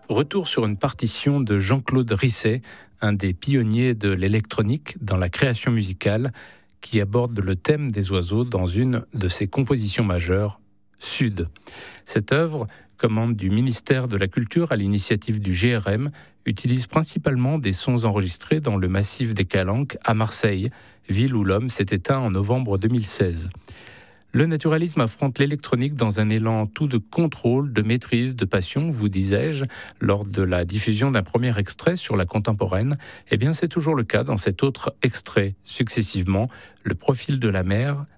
Retour sur une partition de Jean-Claude Risset, un des pionniers de l'électronique dans la création musicale, qui aborde le thème des oiseaux dans une de ses compositions majeures, Sud. Cette œuvre, commande du ministère de la Culture à l'initiative du GRM, utilise principalement des sons enregistrés dans le massif des Calanques à Marseille, ville où l'homme s'est éteint en novembre 2016. Le naturalisme affronte l'électronique dans un élan tout de contrôle, de maîtrise, de passion, vous disais-je, lors de la diffusion d'un premier extrait sur la contemporaine. Eh bien, c'est toujours le cas dans cet autre extrait, successivement, le profil de la mer,